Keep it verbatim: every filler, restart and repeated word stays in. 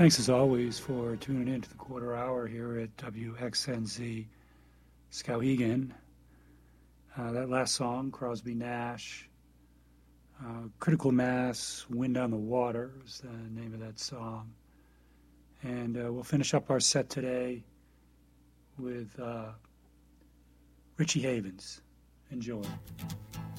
Thanks as always for tuning in to the quarter hour here at W X N Z Skowhegan. Uh, that last song, Crosby Nash, uh, Critical Mass, Wind on the Water is the name of that song. And uh, we'll finish up our set today with uh, Richie Havens. Enjoy.